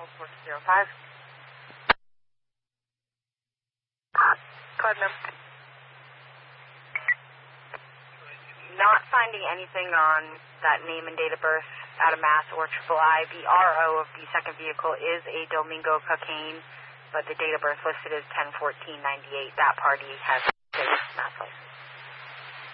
Hold 405. Card number. Not finding anything on that name and date of birth out of Mass or III. The RO of the second vehicle is a Domingo Cocaine, but the date of birth listed is 10/14/98. That party has a Mass license.